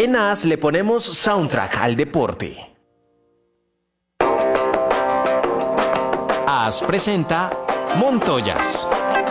En AS le ponemos soundtrack al deporte. AS presenta Montoyas.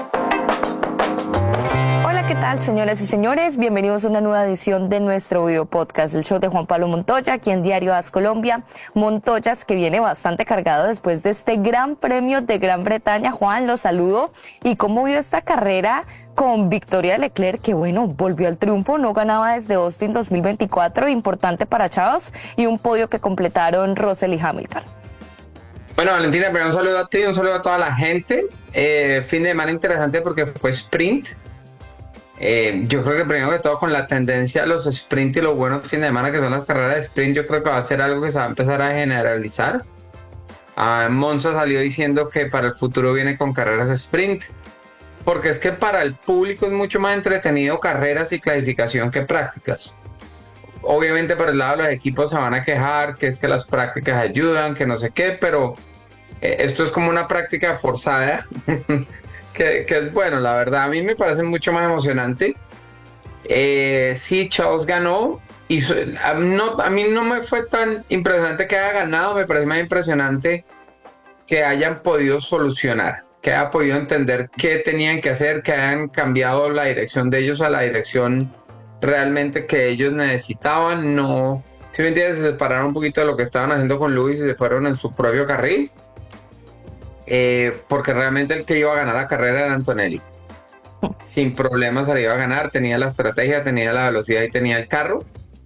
Hola, ¿qué tal, señoras y señores? Bienvenidos a una nueva edición de nuestro video podcast, el show de Juan Pablo Montoya, aquí en Diario AS Colombia. Montoyas, que viene bastante cargado después de este Gran Premio de Gran Bretaña. Juan, lo saludo. ¿Y cómo vio esta carrera con victoria de Leclerc, que bueno, volvió al triunfo, no ganaba desde Austin 2024, importante para Charles, y un podio que completaron Russell y Hamilton? Bueno, Valentina, primero un saludo a ti, un saludo a toda la gente. Fin de semana interesante porque fue sprint. Yo creo que primero que todo con la tendencia a los sprint y los buenos fines de semana que son las carreras de sprint, yo creo que va a ser algo que se va a empezar a generalizar. Monza salió diciendo que para el futuro viene con carreras sprint, porque es que para el público es mucho más entretenido carreras y clasificación que prácticas. Obviamente por el lado de los equipos se van a quejar que es que las prácticas ayudan, que no sé qué, pero esto es como una práctica forzada que es bueno, la verdad a mí me parece mucho más emocionante. Sí, Charles ganó y a mí no me fue tan impresionante que haya ganado, me parece más impresionante que hayan podido solucionar, que haya podido entender qué tenían que hacer, que hayan cambiado la dirección de ellos a la dirección realmente que ellos necesitaban. No, si me entiendes, se separaron un poquito de lo que estaban haciendo con Lewis y se fueron en su propio carril, porque realmente el que iba a ganar la carrera era Antonelli. Sin problemas se le iba a ganar, tenía la estrategia, tenía la velocidad y tenía el carro.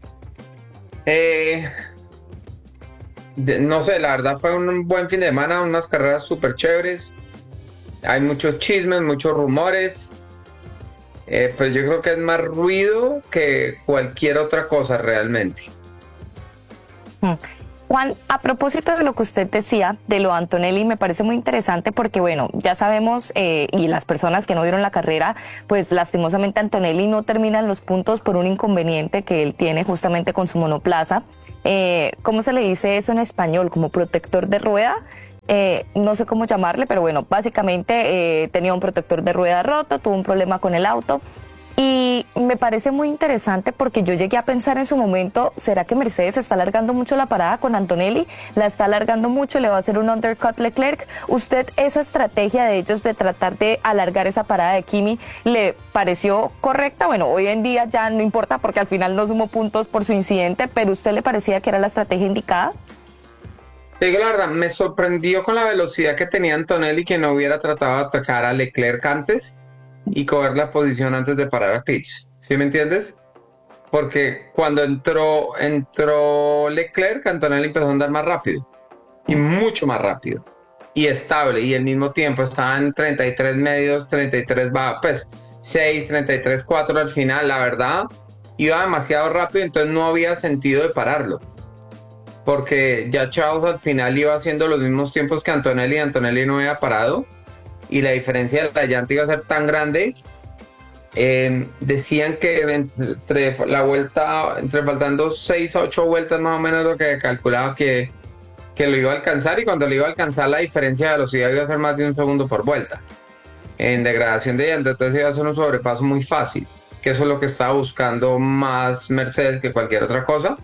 No sé, la verdad fue un buen fin de semana, unas carreras súper chéveres. Hay muchos chismes, muchos rumores. Pues yo creo que es más ruido que cualquier otra cosa realmente. Juan, a propósito de lo que usted decía de lo Antonelli, me parece muy interesante porque, bueno, ya sabemos, y las personas que no vieron la carrera, pues lastimosamente Antonelli no termina en los puntos por un inconveniente que él tiene justamente con su monoplaza. ¿Cómo se le dice eso en español? ¿Como protector de rueda? No sé cómo llamarle, pero bueno, básicamente tenía un protector de rueda roto, tuvo un problema con el auto. Y me parece muy interesante porque yo llegué a pensar en su momento, ¿será que Mercedes está alargando mucho la parada con Antonelli? ¿La está alargando mucho? ¿Le va a hacer un undercut Leclerc? ¿Usted esa estrategia de ellos de tratar de alargar esa parada de Kimi le pareció correcta? Bueno, hoy en día ya no importa porque al final no sumó puntos por su incidente, pero ¿usted le parecía que era la estrategia indicada? Te digo la verdad, me sorprendió con la velocidad que tenía Antonelli que no hubiera tratado de atacar a Leclerc antes y coger la posición antes de parar a pits. ¿Sí me entiendes? Porque cuando entró Leclerc, Antonelli empezó a andar más rápido y mucho más rápido y estable, y al mismo tiempo estaba en 33 medios, 33 pues 6, 33, 4 al final. La verdad iba demasiado rápido, entonces no había sentido de pararlo, porque ya Charles al final iba haciendo los mismos tiempos que Antonelli y Antonelli no había parado, y la diferencia de la llanta iba a ser tan grande. Decían que entre faltando 6 a 8 vueltas más o menos lo que calculaba que lo iba a alcanzar, y cuando lo iba a alcanzar la diferencia de velocidad iba a ser más de un segundo por vuelta en degradación de llanta, entonces iba a ser un sobrepaso muy fácil, que eso es lo que estaba buscando más Mercedes que cualquier otra cosa.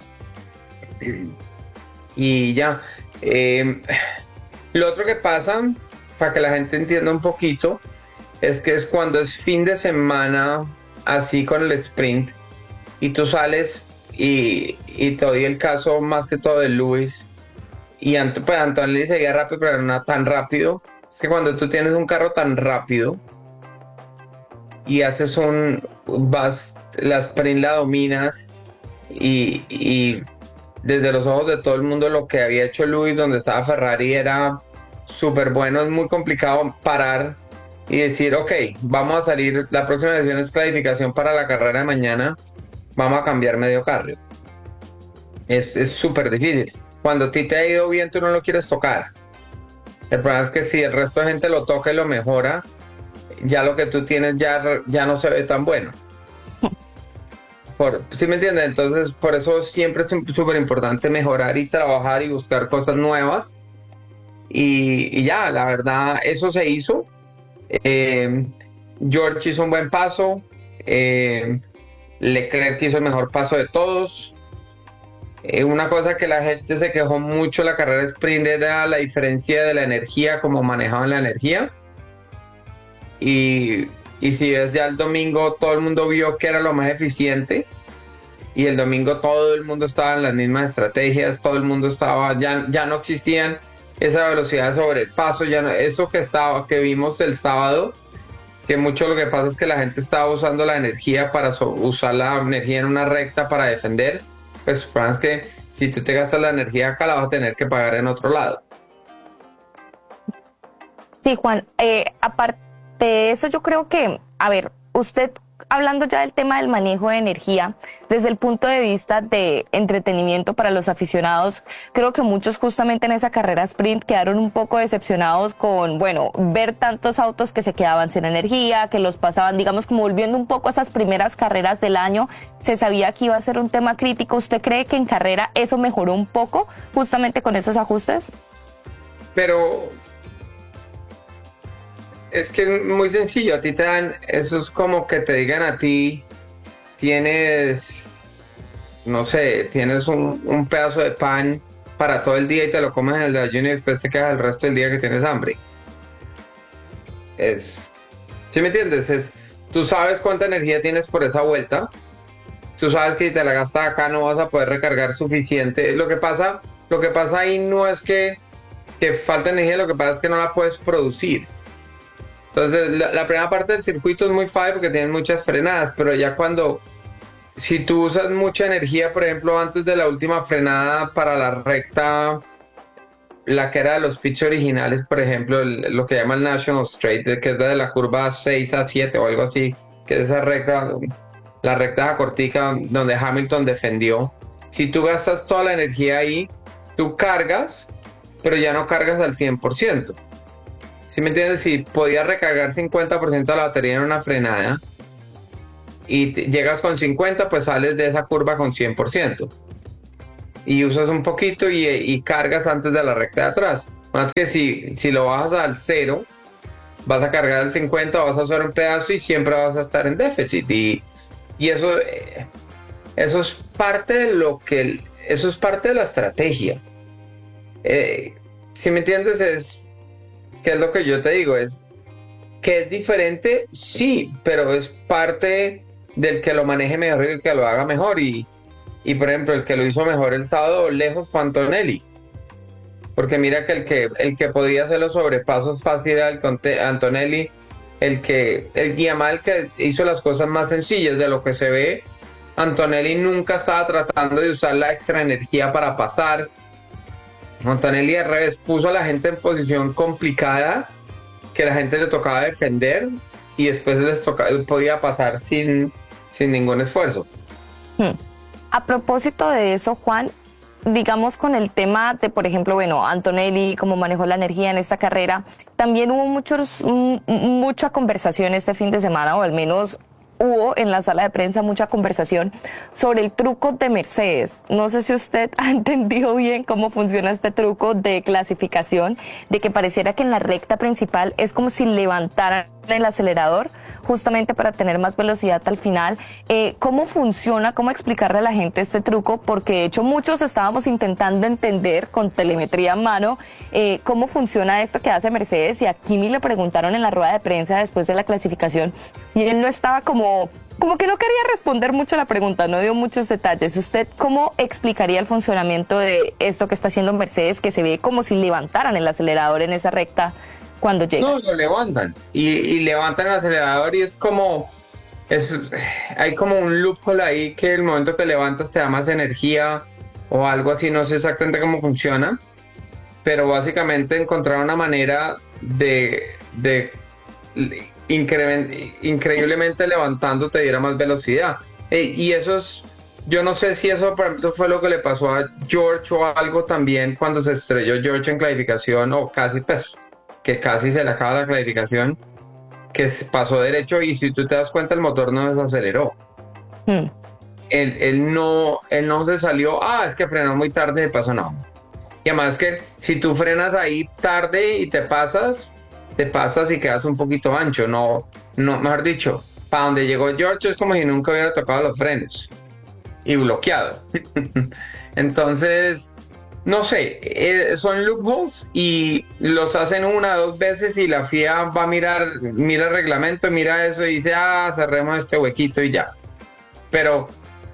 Y ya, lo otro que pasa, para que la gente entienda un poquito, es que es cuando es fin de semana así con el sprint y tú sales y te doy el caso más que todo de Lewis y pues Antonelli seguía rápido pero no tan rápido. Es que cuando tú tienes un carro tan rápido y haces la sprint la dominas, y desde los ojos de todo el mundo lo que había hecho Lewis donde estaba Ferrari era súper bueno. Es muy complicado parar y decir, ok, vamos a salir, la próxima sesión es clasificación para la carrera de mañana, vamos a cambiar medio carro. Es súper difícil. Cuando a ti te ha ido bien, tú no lo quieres tocar. El problema es que si el resto de gente lo toca y lo mejora, ya lo que tú tienes ya no se ve tan bueno. ¿Sí me entiendes? Entonces, por eso siempre es súper importante mejorar y trabajar y buscar cosas nuevas. Y ya, la verdad, eso se hizo. George hizo un buen paso. Leclerc hizo el mejor paso de todos. Una cosa que la gente se quejó mucho en la carrera sprint era la diferencia de la energía, cómo manejaban la energía. Y si ves ya el domingo, todo el mundo vio que era lo más eficiente. Y el domingo todo el mundo estaba en las mismas estrategias, todo el mundo estaba, ya no existían esa velocidad de sobrepaso, ya no, eso que vimos el sábado, que mucho lo que pasa es que la gente estaba usando la energía para usar la energía en una recta para defender, pues el problema es que si tú te gastas la energía acá la vas a tener que pagar en otro lado. Sí, Juan, aparte de eso, yo creo que, a ver, usted hablando ya del tema del manejo de energía, desde el punto de vista de entretenimiento para los aficionados, creo que muchos justamente en esa carrera sprint quedaron un poco decepcionados con, bueno, ver tantos autos que se quedaban sin energía, que los pasaban, digamos, como volviendo un poco a esas primeras carreras del año, se sabía que iba a ser un tema crítico. ¿Usted cree que en carrera eso mejoró un poco justamente con esos ajustes? Pero es que es muy sencillo, a ti te dan, eso es como que te digan a ti, tienes, no sé, tienes un pedazo de pan para todo el día y te lo comes en el desayuno y después te quedas el resto del día que tienes hambre. ¿Sí me entiendes? Tú sabes cuánta energía tienes por esa vuelta, tú sabes que si te la gastas acá no vas a poder recargar suficiente. Lo que pasa ahí no es que falta energía, lo que pasa es que no la puedes producir. Entonces, la primera parte del circuito es muy fácil porque tienes muchas frenadas, pero ya si tú usas mucha energía, por ejemplo, antes de la última frenada para la recta, la que era de los pits originales, por ejemplo, lo que llama el National Straight, que es de la curva 6 a 7 o algo así, que es esa recta, la recta cortica donde Hamilton defendió. Si tú gastas toda la energía ahí, tú cargas, pero ya no cargas al 100%. ¿Sí me entiendes? Si podías recargar 50% de la batería en una frenada y llegas con 50, pues sales de esa curva con 100%. Y usas un poquito y cargas antes de la recta de atrás. Más que si lo bajas al 0, vas a cargar al 50, vas a usar un pedazo y siempre vas a estar en déficit. Y eso es parte de eso es parte de la estrategia. ¿Sí me entiendes? ¿Qué es lo que yo te digo? Es que es diferente, sí, pero es parte del que lo maneje mejor y el que lo haga mejor. Y por ejemplo, el que lo hizo mejor el sábado lejos fue Antonelli. Porque mira que el que podía hacer los sobrepasos fácil era Antonelli, el que hizo las cosas más sencillas de lo que se ve. Antonelli nunca estaba tratando de usar la extra energía para pasar. Antonelli al revés puso a la gente en posición complicada que la gente le tocaba defender y después podía pasar sin ningún esfuerzo. A propósito de eso, Juan, digamos con el tema de, por ejemplo, bueno, Antonelli, cómo manejó la energía en esta carrera, también hubo mucha conversación este fin de semana, o al menos hubo en la sala de prensa mucha conversación sobre el truco de Mercedes. No sé si usted ha entendido bien cómo funciona este truco de clasificación, de que pareciera que en la recta principal es como si levantaran el acelerador justamente para tener más velocidad al final. ¿Cómo funciona? ¿Cómo explicarle a la gente este truco? Porque de hecho muchos estábamos intentando entender con telemetría en mano cómo funciona esto que hace Mercedes, y a Kimi le preguntaron en la rueda de prensa después de la clasificación y él no estaba como que no quería responder mucho a la pregunta, no dio muchos detalles. ¿Usted cómo explicaría el funcionamiento de esto que está haciendo Mercedes, que se ve como si levantaran el acelerador en esa recta cuando llega? No, lo levantan y levantan el acelerador y hay como un loophole ahí que el momento que levantas te da más energía o algo así, no sé exactamente cómo funciona, pero básicamente encontrar una manera de increíblemente levantando te diera más velocidad. Y yo no sé si eso, por ejemplo, fue lo que le pasó a George o algo también cuando se estrelló George en clasificación, o casi, pues, que casi se le acaba la clasificación, que pasó derecho y si tú te das cuenta el motor no desaceleró. Él no se salió, es que frenó muy tarde, de paso no. Y además que si tú frenas ahí tarde y te pasas y quedas un poquito ancho, no, mejor dicho, para donde llegó George es como si nunca hubiera tocado los frenos y bloqueado. Entonces, no sé, son loopholes y los hacen una o dos veces y la FIA va a mirar, mira el reglamento, mira eso y dice, cerremos este huequito y ya. Pero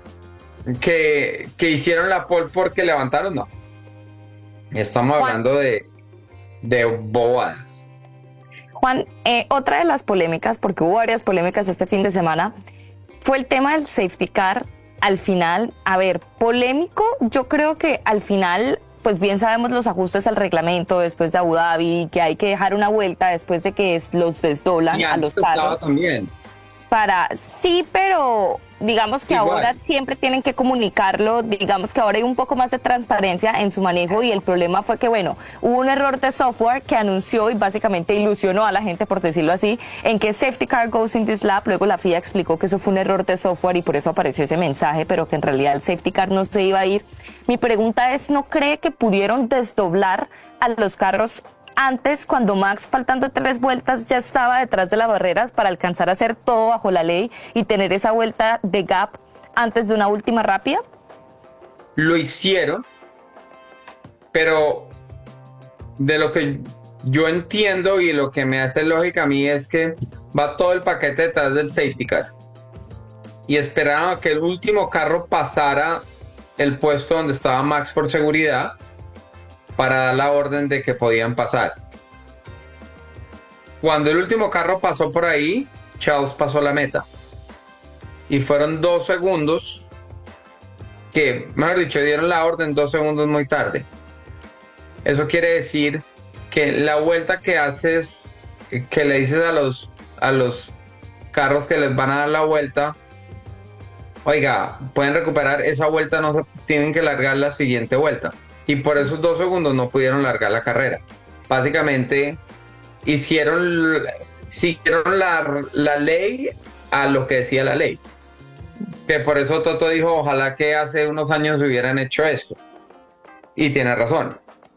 que hicieron la pole porque levantaron, no. Estamos hablando de bobadas. Juan, otra de las polémicas, porque hubo varias polémicas este fin de semana, fue el tema del safety car. Al final, a ver, polémico, yo creo que al final, pues bien sabemos los ajustes al reglamento después de Abu Dhabi, que hay que dejar una vuelta después de que los desdoblan Y a los antes carros. también. Sí, pero digamos que Igual. ahora siempre tienen que comunicarlo, digamos que ahora hay un poco más de transparencia en su manejo y el problema fue que, bueno, hubo un error de software que anunció y básicamente ilusionó a la gente, por decirlo así, en que safety car goes in this lap. Luego la FIA explicó que eso fue un error de software y por eso apareció ese mensaje, pero que en realidad el safety car no se iba a ir. Mi pregunta es, ¿no cree que pudieron desdoblar a los carros antes, cuando Max, faltando 3 vueltas, ya estaba detrás de las barreras para alcanzar a hacer todo bajo la ley y tener esa vuelta de gap antes de una última rápida? Lo hicieron, pero de lo que yo entiendo y lo que me hace lógica a mí es que va todo el paquete detrás del safety car y esperaron a que el último carro pasara el puesto donde estaba Max por seguridad para dar la orden de que podían pasar. Cuando el último carro pasó por ahí, Charles pasó la meta. Y fueron 2 segundos que, mejor dicho, dieron la orden 2 segundos muy tarde. Eso quiere decir que la vuelta que haces, que le dices a los carros que les van a dar la vuelta, oiga, pueden recuperar esa vuelta, no se tienen que largar la siguiente vuelta. Y por esos 2 segundos no pudieron largar la carrera. Básicamente siguieron la ley a lo que decía la ley. Que por eso Toto dijo, ojalá que hace unos años hubieran hecho esto. Y tiene razón.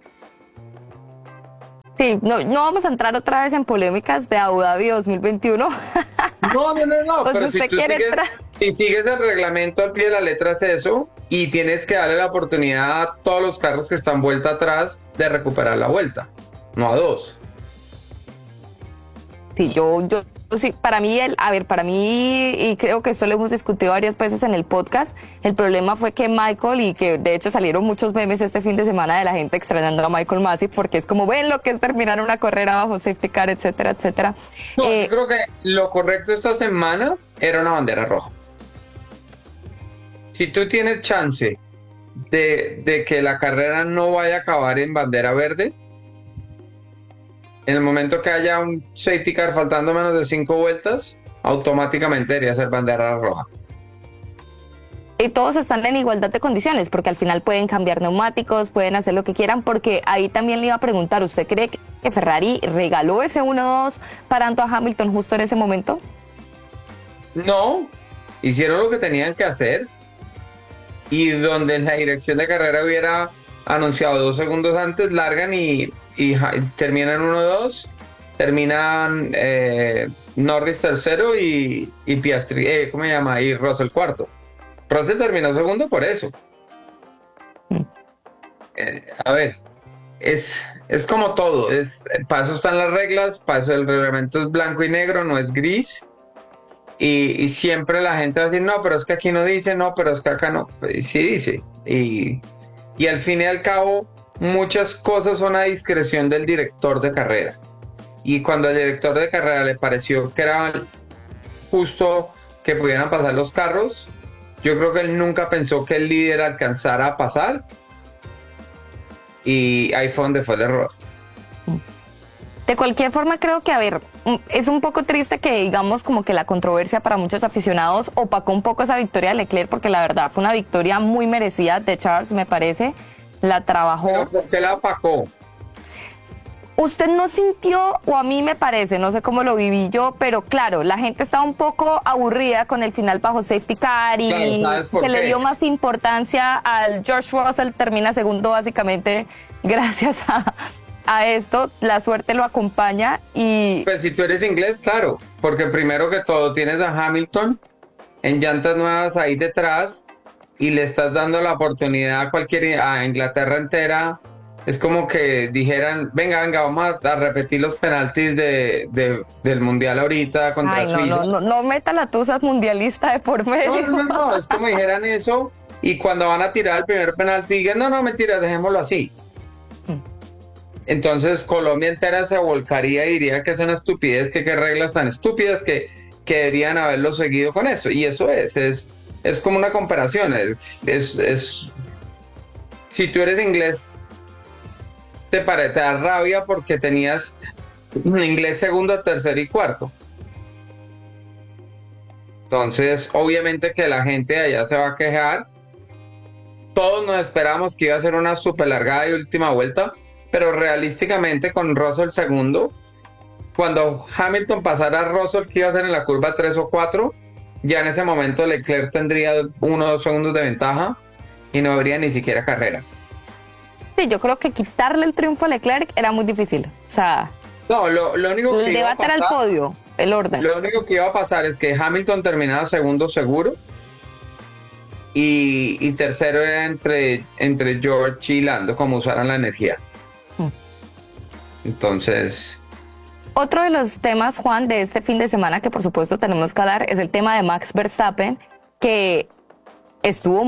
Sí, no vamos a entrar otra vez en polémicas de Abu Dhabi 2021. No. Pues Pero usted quiere si sigues el reglamento al pie de la letra es eso. Y tienes que darle la oportunidad a todos los carros que están vuelta atrás de recuperar la vuelta. No a 2. Sí, yo sí, para mí, y creo que esto lo hemos discutido varias veces en el podcast, el problema fue que Michael, y que de hecho salieron muchos memes este fin de semana de la gente extrañando a Michael Masi, porque es como, ven lo que es terminar una carrera bajo safety car, etcétera, etcétera. No, yo creo que lo correcto esta semana era una bandera roja. Si tú tienes chance de que la carrera no vaya a acabar en bandera verde, en el momento que haya un safety car faltando menos de 5 vueltas, automáticamente debería ser bandera roja. Y todos están en igualdad de condiciones, porque al final pueden cambiar neumáticos, pueden hacer lo que quieran, porque ahí también le iba a preguntar, ¿usted cree que Ferrari regaló ese 1-2 parando a Hamilton justo en ese momento? No, hicieron lo que tenían que hacer. Y donde la dirección de carrera hubiera anunciado 2 segundos antes, largan y terminan 1-2, terminan Norris tercero y Piastri, ¿cómo se llama? Y Russell cuarto. Russell terminó segundo por eso. A ver, es como todo, para eso están las reglas, para eso el reglamento es blanco y negro, no es gris. Y siempre la gente va a decir, no, pero es que aquí no dice, no, pero es que acá no. Sí dice. Y al fin y al cabo, muchas cosas son a discreción del director de carrera. Y cuando al director de carrera le pareció que era justo que pudieran pasar los carros, yo creo que él nunca pensó que el líder alcanzara a pasar. Y ahí fue donde fue el error. De cualquier forma, creo que, a ver, es un poco triste que digamos como que la controversia para muchos aficionados opacó un poco esa victoria de Leclerc, porque la verdad fue una victoria muy merecida de Charles, me parece. La trabajó. ¿Pero por qué la opacó? ¿Usted no sintió, o a mí me parece, no sé cómo lo viví yo, pero claro, la gente estaba un poco aburrida con el final bajo safety car y Claro, ¿sabes por se le qué? dio más importancia al George Russell, termina segundo básicamente gracias a esto la suerte lo acompaña y Pues si tú eres inglés, claro, porque primero que todo tienes a Hamilton en llantas nuevas ahí detrás y le estás dando la oportunidad a Inglaterra entera. Es como que dijeran, venga, vamos a repetir los penaltis del Mundial ahorita contra ay, no, Suiza. no meta la tusa mundialista de por medio. No, es como dijeran eso y cuando van a tirar el primer penalti digan, no, mentira, dejémoslo así. Entonces Colombia entera se volcaría y diría que es una estupidez, que qué reglas tan estúpidas que deberían haberlo seguido con eso. Y eso es como una comparación. Si tú eres inglés, te da rabia porque tenías un inglés segundo, tercero y cuarto. Entonces, obviamente que la gente de allá se va a quejar. Todos nos esperamos que iba a ser una super largada y última vuelta, pero realísticamente con Russell segundo, cuando Hamilton pasara a Russell, que iba a ser en la curva 3 o 4, ya en ese momento Leclerc tendría 1 o 2 segundos de ventaja y no habría ni siquiera carrera. Sí, yo creo que quitarle el triunfo a Leclerc era muy difícil. O sea, No, lo único que el iba a debate era el pasar, podio, el orden. lo único que iba a pasar es que Hamilton terminaba segundo seguro y tercero era entre George y Lando, como usaran la energía. Entonces, Otro de los temas, Juan, de este fin de semana que por supuesto tenemos que hablar es el tema de Max Verstappen, que estuvo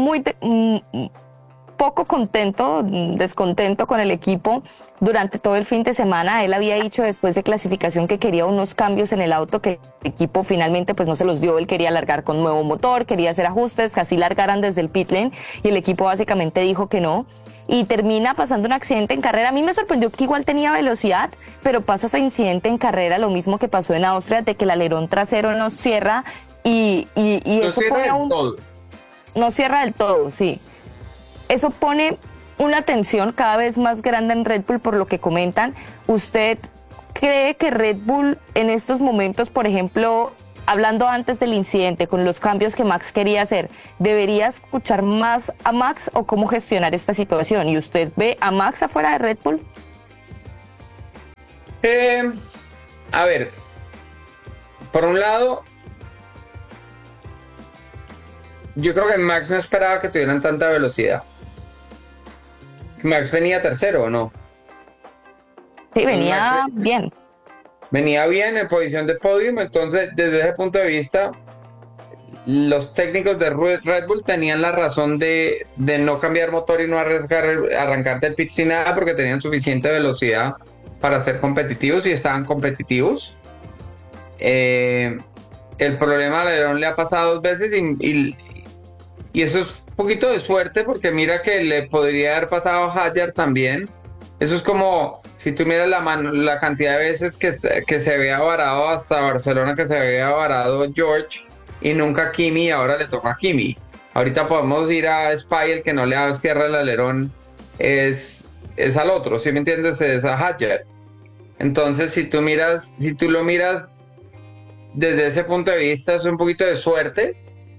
poco contento, descontento con el equipo durante todo el fin de semana. Él había dicho después de clasificación que quería unos cambios en el auto que el equipo finalmente pues no se los dio. Él quería largar con nuevo motor, quería hacer ajustes, que así largaran desde el pit lane y el equipo básicamente dijo que no. Y termina pasando un accidente en carrera. A mí me sorprendió que igual tenía velocidad, pero pasa ese incidente en carrera, lo mismo que pasó en Austria, de que el alerón trasero no cierra y no eso cierra pone del todo. no cierra del todo, sí. Eso pone una tensión cada vez más grande en Red Bull por lo que comentan. ¿Usted cree que Red Bull en estos momentos, por ejemplo, hablando antes del incidente, con los cambios que Max quería hacer, debería escuchar más a Max o cómo gestionar esta situación? ¿Y usted ve a Max afuera de Red Bull? A ver, por un lado, yo creo que Max no esperaba que tuvieran tanta velocidad. Max venía tercero, ¿o no? Sí, venía Max bien. venía bien en posición de podium, entonces desde ese punto de vista, los técnicos de Red Bull tenían la razón de no cambiar motor y no arriesgar arrancar del pit sin nada porque tenían suficiente velocidad para ser competitivos y estaban competitivos. El problema al alerón le ha pasado 2 veces y eso es un poquito de suerte porque mira que le podría haber pasado a Hadjar también. Eso es como si tú miras la cantidad de veces que se había varado hasta Barcelona, que se había varado George y nunca Kimi, y ahora le toca a Kimi. Ahorita podemos ir a Spa y el que no le da tierra el alerón es al otro, ¿sí me entiendes? Es a Hadjar. Entonces si tú lo miras desde ese punto de vista, es un poquito de suerte.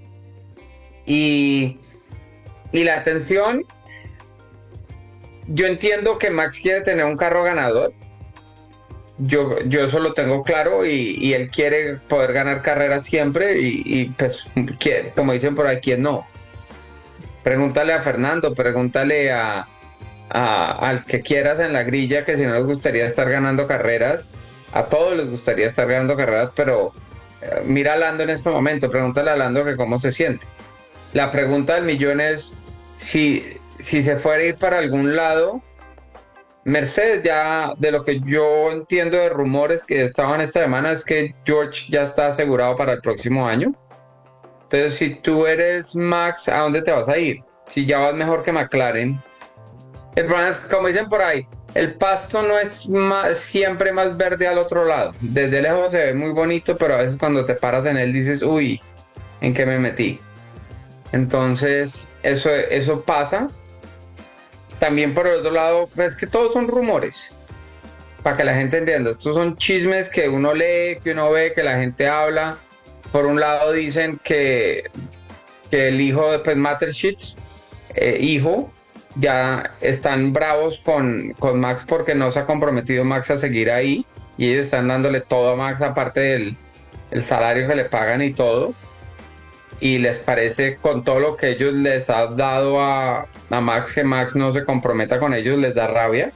Y la atención, yo entiendo que Max quiere tener un carro ganador. Yo eso lo tengo claro y él quiere poder ganar carreras siempre y pues, como dicen por ahí, ¿quién no? Pregúntale a Fernando, pregúntale al que quieras en la grilla que si no les gustaría estar ganando carreras. A todos les gustaría estar ganando carreras, pero mira a Lando en este momento, pregúntale a Lando que cómo se siente. La pregunta del millón es si se fuera a ir para algún lado. Mercedes, ya de lo que yo entiendo de rumores que estaban esta semana, es que George ya está asegurado para el próximo año. Entonces, si tú eres Max, ¿a dónde te vas a ir? Si ya vas mejor que McLaren. El problema es, como dicen por ahí, el pasto no es siempre más verde al otro lado. Desde lejos se ve muy bonito, pero a veces cuando te paras en él dices, uy, ¿en qué me metí? Entonces, eso pasa. También por el otro lado, es que todos son rumores, para que la gente entienda. Estos son chismes que uno lee, que uno ve, que la gente habla. Por un lado dicen que el hijo de Mateschitz, hijo, ya están bravos con Max porque no se ha comprometido Max a seguir ahí y ellos están dándole todo a Max aparte del el salario que le pagan y todo. Y les parece con todo lo que ellos les han dado a Max que Max no se comprometa con ellos, les da rabia.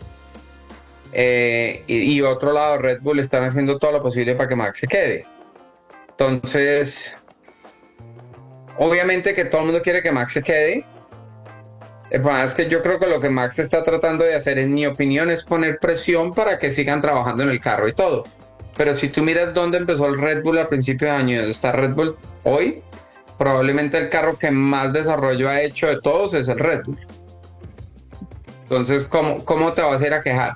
Y otro lado, Red Bull están haciendo todo lo posible para que Max se quede. Entonces, obviamente que todo el mundo quiere que Max se quede. El problema es que yo creo que lo que Max está tratando de hacer, en mi opinión, es poner presión para que sigan trabajando en el carro y todo. Pero si tú miras dónde empezó el Red Bull al principio de año y dónde está Red Bull hoy, probablemente el carro que más desarrollo ha hecho de todos es el Red Bull. Entonces, ¿cómo te vas a ir a quejar?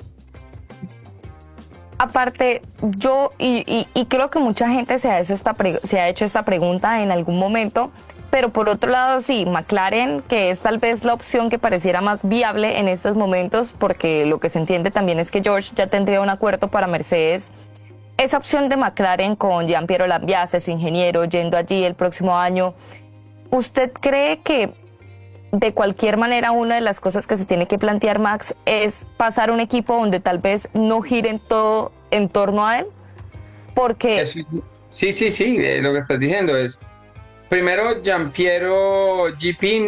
Aparte, yo y creo que mucha gente se ha hecho esta pregunta en algún momento, pero por otro lado sí, McLaren, que es tal vez la opción que pareciera más viable en estos momentos, porque lo que se entiende también es que George ya tendría un acuerdo para Mercedes. Esa opción de McLaren con Gianpiero Lambiase, su ingeniero, yendo allí el próximo año, ¿usted cree que de cualquier manera una de las cosas que se tiene que plantear Max es pasar un equipo donde tal vez no giren todo en torno a él? Porque Sí, lo que estás diciendo es, primero, Gianpiero GP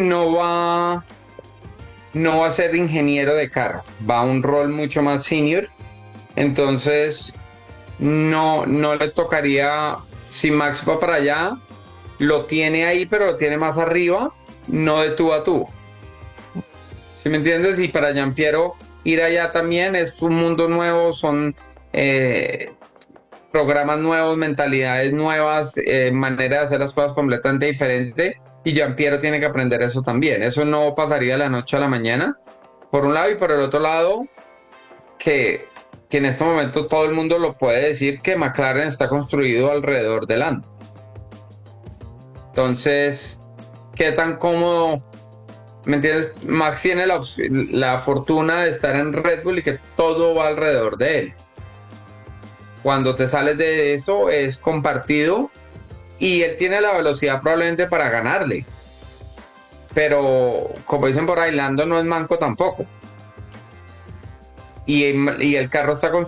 no va a ser ingeniero de carro, va a un rol mucho más senior, entonces no le tocaría, si Max va para allá, lo tiene ahí, pero lo tiene más arriba, no de tú a tú. ¿Sí me entiendes? Y para Gianpiero ir allá también es un mundo nuevo, son programas nuevos, mentalidades nuevas, manera de hacer las cosas completamente diferente. Y Gianpiero tiene que aprender eso también. Eso no pasaría de la noche a la mañana, por un lado, y por el otro lado, que en este momento todo el mundo lo puede decir que McLaren está construido alrededor de Lando. Entonces, ¿qué tan cómodo? ¿Me entiendes? Max tiene la fortuna de estar en Red Bull y que todo va alrededor de él. Cuando te sales de eso es compartido y él tiene la velocidad probablemente para ganarle. Pero, como dicen por ahí, Lando no es manco tampoco. Y el carro está